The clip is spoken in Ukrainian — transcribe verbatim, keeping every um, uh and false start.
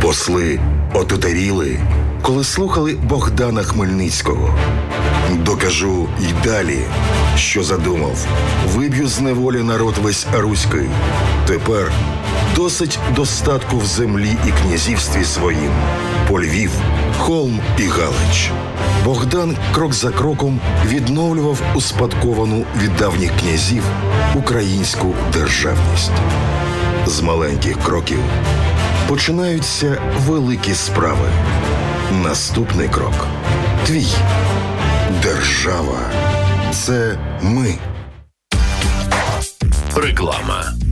Посли отутаріли, коли слухали Богдана Хмельницького. Докажу й далі, що задумав. Виб'ю з неволі народ весь руський. Тепер досить достатку в землі і князівстві своїм. По Львів, Холм і Галич. Богдан крок за кроком відновлював успадковану від давніх князів українську державність. З маленьких кроків починаються великі справи. Наступний крок – твій. Держава – це ми. Реклама.